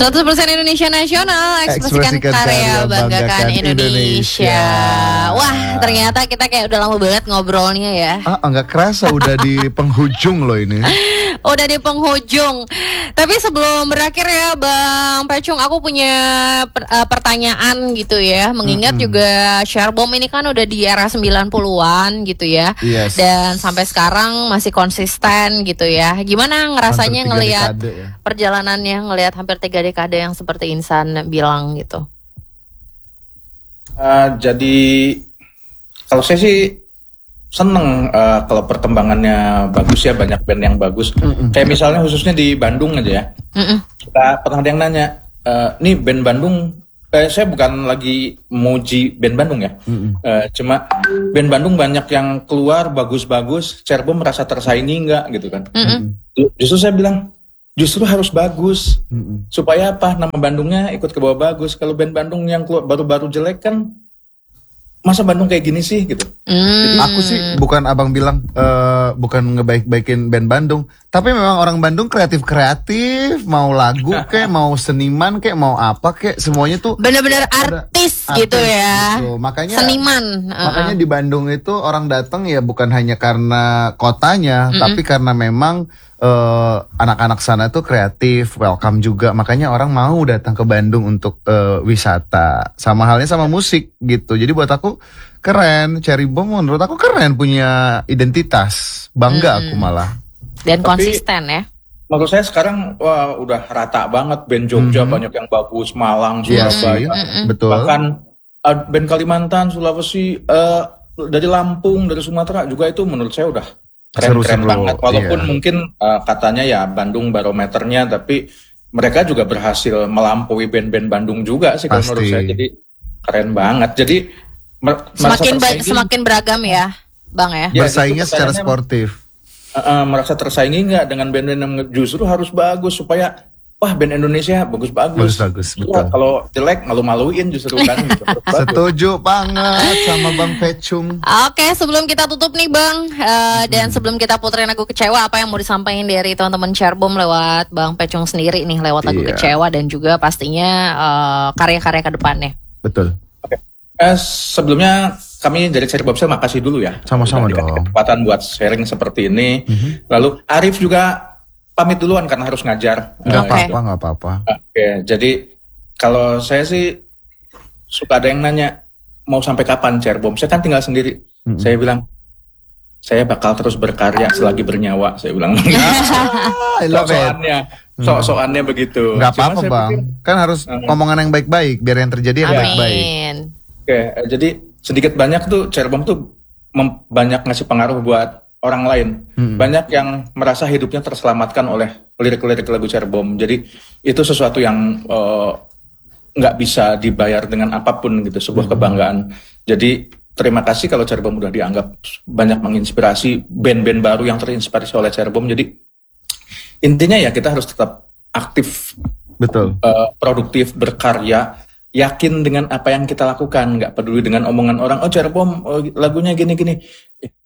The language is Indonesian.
100% Indonesia Nasional, ekspresikan karya, banggakan Indonesia. Wah, ternyata kita kayak udah lama banget ngobrolnya ya. Nggak kerasa udah di penghujung loh ini. Udah di penghujung. Tapi sebelum berakhir ya Bang Pecung, aku punya pertanyaan gitu ya. Mengingat juga Sharebomb ini kan udah di era 90-an gitu ya. Yes. Dan sampai sekarang masih konsisten gitu ya. Gimana ngerasanya ngelihat perjalanannya, ngelihat hampir 3 dekade yang seperti Insan bilang gitu? Jadi kalau saya sih seneng kalau perkembangannya bagus ya, banyak band yang bagus. Kayak misalnya khususnya di Bandung aja ya. Kita pernah ada yang nanya, nih band Bandung, saya bukan lagi muji band Bandung ya. Cuma band Bandung banyak yang keluar bagus-bagus, Sharebomb merasa tersaingi nggak gitu kan. Justru saya bilang, justru harus bagus. Supaya apa? Nama Bandungnya ikut ke bawah bagus. Kalau band Bandung yang keluar baru-baru jelek kan, masa Bandung kayak gini sih gitu. Jadi aku sih bukan abang bilang bukan ngebaik-baikin band Bandung, tapi memang orang Bandung kreatif, mau lagu kek, mau seniman kek, mau apa kek, semuanya tuh bener-bener artis gitu ya. Gitu. Makanya seniman. Makanya di Bandung itu orang datang ya bukan hanya karena kotanya, tapi karena memang anak-anak sana tuh kreatif, welcome juga. Makanya orang mau datang ke Bandung untuk wisata. Sama halnya sama musik gitu. Jadi buat aku keren. Sharebomb menurut aku keren, punya identitas. Bangga aku malah. Dan konsisten ya. Menurut saya sekarang wah udah rata banget band Jogja banyak yang bagus, Malang, Surabaya. Betul. Bahkan band Kalimantan, Sulawesi, dari Lampung, dari Sumatera juga itu menurut saya udah keren-keren banget. Walaupun mungkin katanya ya Bandung barometernya, tapi mereka juga berhasil melampaui band-band Bandung juga sih kalau menurut saya. Jadi keren banget. Jadi semakin beragam ya, Bang ya. Bersaingnya secara sportif. Merasa tersaingi nggak dengan band-band yang justru harus bagus supaya wah band Indonesia bagus-bagus. Betul. Kalau jelek malu-maluin justru kan. Setuju banget sama Bang Pecung. Oke, sebelum kita tutup nih Bang, dan sebelum kita puterin lagu Kecewa, apa yang mau disampaikan dari teman-teman Sharebomb lewat Bang Pecung sendiri nih, lewat lagu Kecewa dan juga pastinya karya-karya ke depannya. Betul. Oke. Sebelumnya kami dari Sharebomb saya makasih dulu ya. Sama-sama dong. Kesempatan buat sharing seperti ini. Lalu Arif juga pamit duluan karena harus ngajar. Gak apa-apa. Oke, jadi kalau saya sih suka ada yang nanya mau sampai kapan Sharebomb. Saya kan tinggal sendiri. Saya bilang saya bakal terus berkarya selagi bernyawa. Saya bilang. Soalnya begitu. Gak apa-apa Bang. Kan harus omongan yang baik-baik biar yang terjadi yang baik-baik. Oke, jadi sedikit banyak tuh Sharebomb tuh banyak ngasih pengaruh buat orang lain. Banyak yang merasa hidupnya terselamatkan oleh lirik-lirik lagu Sharebomb. Jadi itu sesuatu yang nggak bisa dibayar dengan apapun gitu, sebuah kebanggaan. Jadi terima kasih kalau Sharebomb udah dianggap banyak menginspirasi band-band baru yang terinspirasi oleh Sharebomb. Jadi intinya ya kita harus tetap aktif, betul, produktif, berkarya, yakin dengan apa yang kita lakukan, nggak peduli dengan omongan orang. Oh Sharebomb lagunya gini-gini.